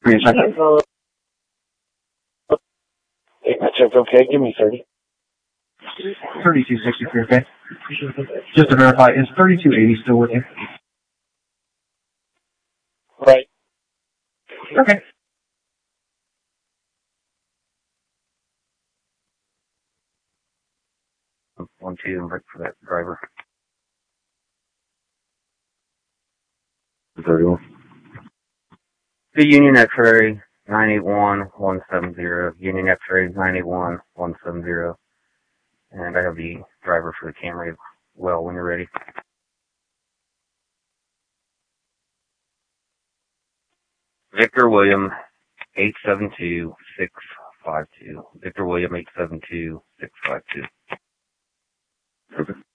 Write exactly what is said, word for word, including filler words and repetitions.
Give me a second. Hey, my check okay? Give me thirty. thirty-two sixty-three, okay? Just to verify, is thirty-two eighty still with you? Right. Okay. One, two, and break for that driver. thirty-one. The Union X-ray nine eight one one seven zero. Union X-ray nine eight one one seven zero. And I have the driver for the Camry as well when you're ready. Victor William eight seven two six five two. Victor William eight seven two six five two. Okay.